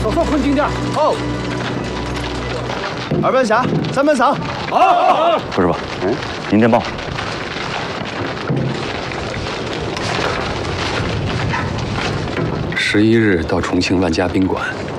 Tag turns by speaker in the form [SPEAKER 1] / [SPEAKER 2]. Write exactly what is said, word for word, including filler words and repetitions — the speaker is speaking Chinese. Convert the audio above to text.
[SPEAKER 1] 手速困境点。
[SPEAKER 2] 哦。二班下，三班上。
[SPEAKER 1] 好，好。
[SPEAKER 3] 副师傅，嗯，您电报。
[SPEAKER 4] 十一日到重庆万家宾馆。